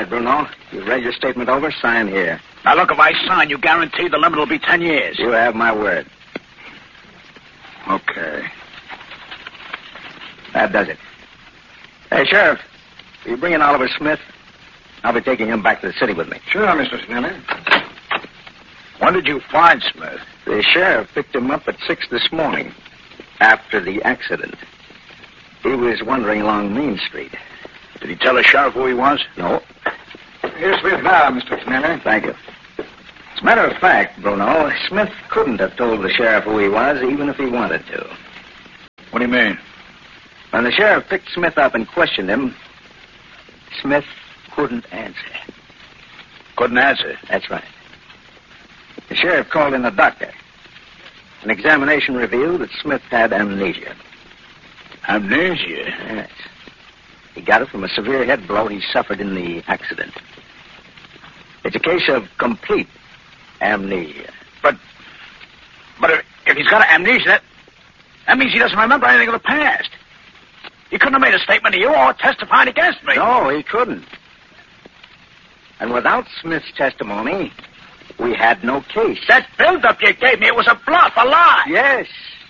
right, Bruno. You read your statement over? Sign here. Now, look, if I sign, you guarantee the limit will be 10 years. You have my word. Okay. That does it. Hey, Sheriff, will you bring in Oliver Smith? I'll be taking him back to the city with me. Sure, Mr. Snelling. When did you find Smith? The sheriff picked him up at 6 this morning, after the accident. He was wandering along Main Street. Did he tell the sheriff who he was? No. Here's Smith now, Mr. Snelling. Thank you. As a matter of fact, Bruno, Smith couldn't have told the sheriff who he was, even if he wanted to. What do you mean? When the sheriff picked Smith up and questioned him, Smith couldn't answer. Couldn't answer? That's right. The sheriff called in a doctor. An examination revealed that Smith had amnesia. Amnesia? Yes. He got it from a severe head blow he suffered in the accident. It's a case of complete amnesia. But if he's got amnesia, that means he doesn't remember anything of the past. He couldn't have made a statement to you or testified against me. No, he couldn't. And without Smith's testimony, we had no case. That build-up you gave me, it was a bluff, a lie. Yes.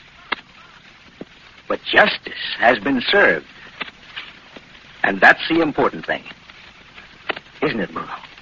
But justice has been served. And that's the important thing. Isn't it, Bruno?